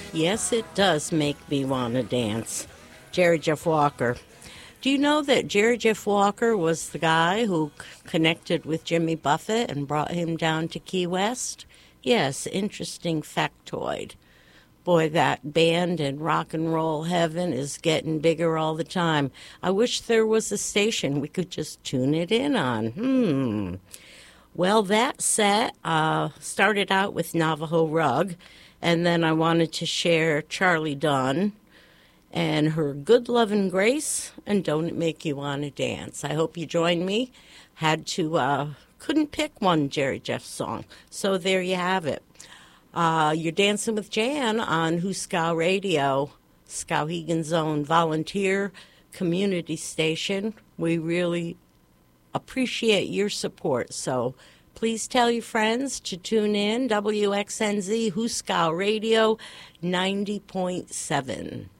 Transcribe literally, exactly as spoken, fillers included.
Yes, it does make me want to dance. Jerry Jeff Walker. Do you know that Jerry Jeff Walker was the guy who c- connected with Jimmy Buffett and brought him down to Key West? Yes, interesting factoid. Boy, that band in rock and roll heaven is getting bigger all the time. I wish there was a station we could just tune it in on. Hmm. Well, that set uh, started out with Navajo Rug, and then I wanted to share Charlie Dunn and her Good Lovin' Grace and Don't It Make You Want to Dance. I hope you join me. Had to, uh, couldn't pick one Jerry Jeff song, so there you have it. Uh, you're dancing with Jan on Huskow Radio, Skowhegan's own volunteer community station. We really appreciate your support, so please tell your friends to tune in. W X N Z Huskow Radio ninety point seven.